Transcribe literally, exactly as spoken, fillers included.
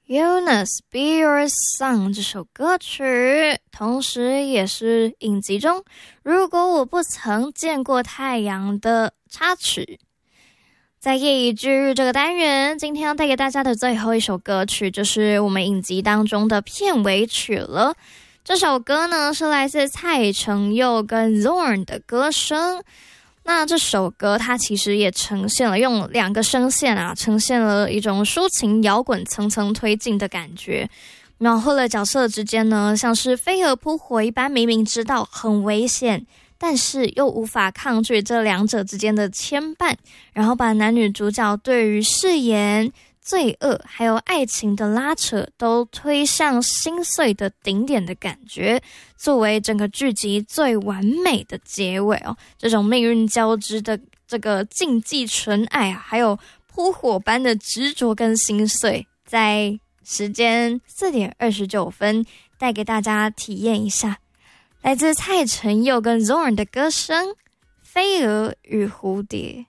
Eunice Be Your Song 这首歌曲，同时也是影集中如果我不曾见过太阳的插曲。在夜以继日这个单元，今天要带给大家的最后一首歌曲就是我们影集当中的片尾曲了。这首歌呢是来自蔡成佑跟 Zorn 的歌声。那这首歌它其实也呈现了用两个声线啊，呈现了一种抒情摇滚层层推进的感觉。描绘了角色之间呢，像是飞蛾扑火一般，明明知道很危险，但是又无法抗拒这两者之间的牵绊，然后把男女主角对于誓言、罪恶还有爱情的拉扯都推向心碎的顶点的感觉，作为整个剧集最完美的结尾哦。这种命运交织的这个禁忌纯爱啊，还有扑火般的执着跟心碎，在时间四点二十九分带给大家体验一下，来自蔡成佑跟 Zorn 的歌声《飞蛾与蝴蝶》。